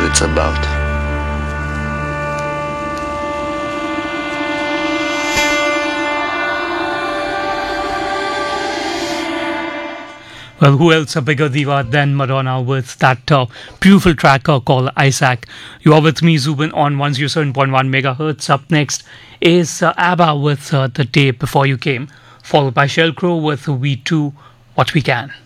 it's about. Well, who else a bigger diva than Madonna with that beautiful track called Isaac? You are with me, Zubin, on 107.1 megahertz. Up next is ABBA with The Day Before You Came, followed by Sheryl Crow with We Do What We Can.